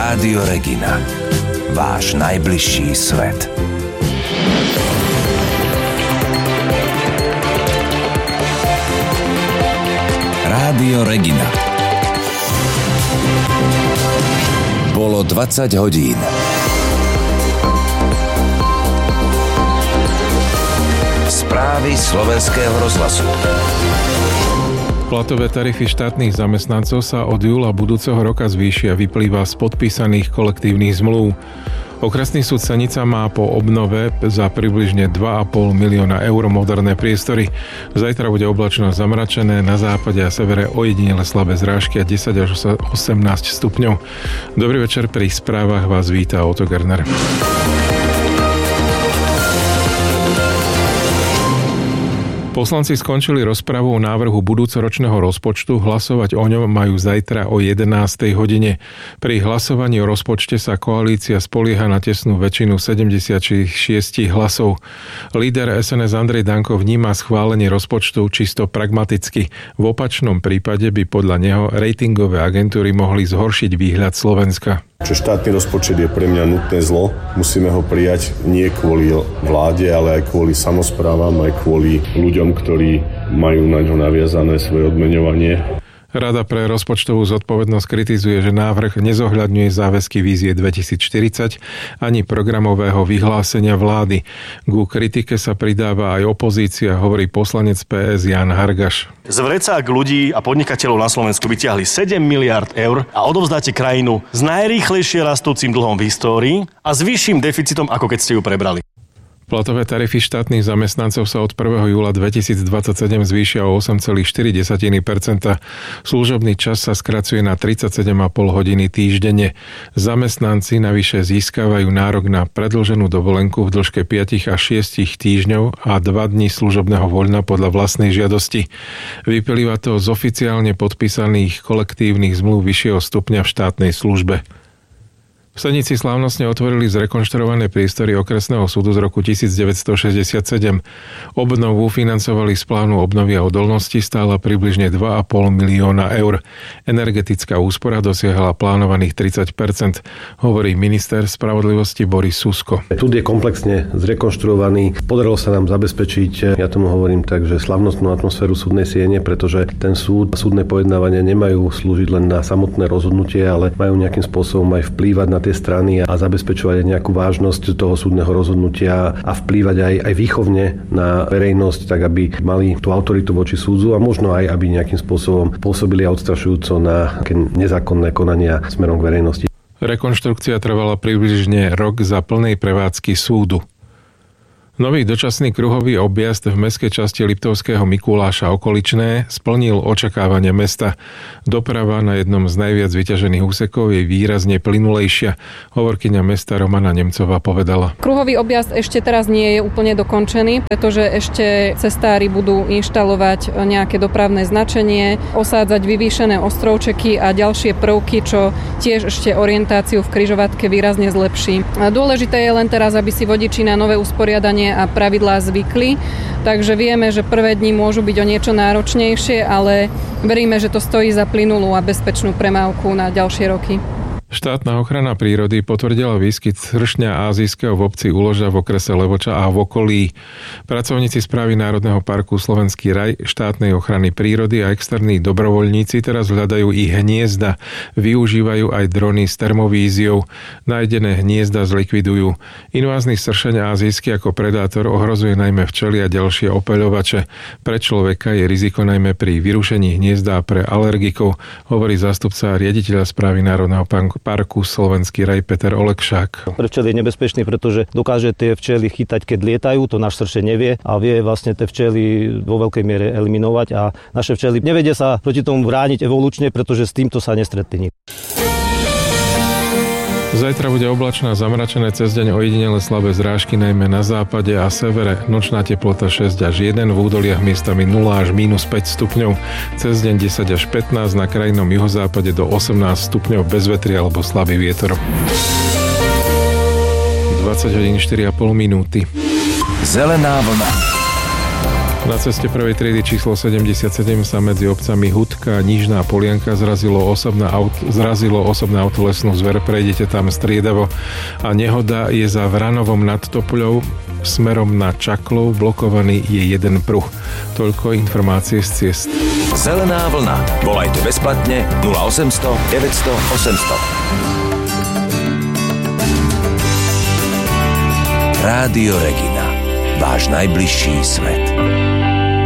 Rádio Regina. Váš najbližší svet. Rádio Regina. Bolo 20 hodín. Správy Slovenského rozhlasu. Platové tarify štátnych zamestnancov sa od júla budúceho roka zvýšia, vyplýva z podpísaných kolektívnych zmluv. Okresný súd Senica má po obnove za približne 2,5 milióna eur moderné priestory. Zajtra bude oblačno zamračené, na západe a severe ojedinele slabé zrážky a 10 až 18 stupňov. Dobrý večer, pri správach vás víta Otto Gerner. Poslanci skončili rozpravu o návrhu budúcoročného rozpočtu. Hlasovať o ňom majú zajtra o 11. hodine. Pri hlasovaní o rozpočte sa koalícia spolieha na tesnú väčšinu 76 hlasov. Líder SNS Andrej Danko vníma schválenie rozpočtu čisto pragmaticky. V opačnom prípade by podľa neho ratingové agentúry mohli zhoršiť výhľad Slovenska. Čo štátny rozpočet je pre mňa nutné zlo, musíme ho prijať nie kvôli vláde, ale aj kvôli samosprávam, aj kvôli ľuďom, ktorí majú na ňo naviazané svoje odmeňovanie. Rada pre rozpočtovú zodpovednosť kritizuje, že návrh nezohľadňuje záväzky vízie 2040 ani programového vyhlásenia vlády. Ku kritike sa pridáva aj opozícia, hovorí poslanec PS Ján Hargaš. Z vrecák ľudí a podnikateľov na Slovensku vytiahli 7 miliard eur a odovzdáte krajinu s najrýchlejšie rastúcim dlhom v histórii a s vyšším deficitom, ako keď ste ju prebrali. Platové tarify štátnych zamestnancov sa od 1. júla 2027 zvýšia o 8,4%. Služobný čas sa skracuje na 37,5 hodiny týždenne. Zamestnanci navyše získavajú nárok na predĺženú dovolenku v dĺžke 5 až 6 týždňov a 2 dni služobného voľna podľa vlastnej žiadosti. Vyplýva to z oficiálne podpísaných kolektívnych zmluv vyššieho stupňa v štátnej službe. V Senici slávnostne otvorili zrekonštruované priestory okresného súdu z roku 1967. Obnovu financovali z plánu obnovy a odolnosti, stála približne 2,5 milióna eur. Energetická úspora dosiahla plánovaných 30%, hovorí minister spravodlivosti Boris Susko. Súd je komplexne zrekonštruovaný. Podarilo sa nám zabezpečiť, ja tomu hovorím tak, že slávnostnú atmosféru súdnej siene, pretože ten súdne pojednávania nemajú slúžiť len na samotné rozhodnutie, ale majú nejakým spôsobom aj vplývať na tie strany a zabezpečovať nejakú vážnosť toho súdneho rozhodnutia a vplývať aj výchovne na verejnosť, tak aby mali tú autoritu voči súdu a možno aj, aby nejakým spôsobom pôsobili odstrašujúco na nezákonné konania smerom k verejnosti. Rekonštrukcia trvala približne rok za plnej prevádzky súdu. Nový dočasný kruhový objazd v mestskej časti Liptovského Mikuláša okoličné splnil očakávania mesta. Doprava na jednom z najviac vyťažených úsekov je výrazne plynulejšia. Hovorkyňa mesta Romana Nemcová povedala. Kruhový objazd ešte teraz nie je úplne dokončený, pretože ešte cestári budú inštalovať nejaké dopravné značenie, osádzať vyvýšené ostrovčeky a ďalšie prvky, čo tiež ešte orientáciu v križovatke výrazne zlepší. A dôležité je len teraz, aby si vodiči na nové usporiadanie a pravidlá zvykli, takže vieme, že prvé dni môžu byť o niečo náročnejšie, ale veríme, že to stojí za plynulú a bezpečnú premávku na ďalšie roky. Štátna ochrana prírody potvrdila výskyt sršňa ázijského v obci Uloža v okrese Levoča a v okolí. Pracovníci správy Národného parku Slovenský raj, štátnej ochrany prírody a externí dobrovoľníci teraz hľadajú ich hniezda. Využívajú aj drony s termovíziou. Nájdené hniezda zlikvidujú. Invázny sršeň ázijský ako predátor ohrozuje najmä včely a ďalšie opeľovače. Pre človeka je riziko najmä pri vyrušení hniezda a pre alergikov, hovorí zástupca riaditeľa správy Národného parku Slovenský raj Peter Olekšák. Pre včely je nebezpečný, pretože dokáže tie včely chytať, keď lietajú, to náš sršeň nevie a vie vlastne tie včely vo veľkej miere eliminovať a naše včely nevedia sa proti tomu brániť evolučne, pretože s týmto sa nestretne nik. Zajtra bude oblačná, zamračené, cez deň ojedinele slabé zrážky, najmä na západe a severe. Nočná teplota 6 až 1, v údoliach miestami 0 až -5 stupňov. Cez deň 10 až 15, na krajnom juhozápade do 18 stupňov bez vetri alebo slabý vietor. 20 hodín 4,5 minúty. Zelená vlna. Na ceste prvej triedy číslo 77 sa medzi obcami Hudka a Nižná Polianka zrazilo osobné auto lesnú zver. Prejdete tam striedavo a nehoda je za Vranovom nad Topoľou. Smerom na Čaklov blokovaný je jeden pruh. Toľko informácie z ciest. Zelená vlna. Volajte bezplatne 0800 900 800. Rádio Regina. Váš najbližší svet.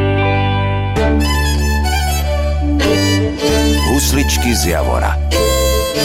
Husličky z Javora.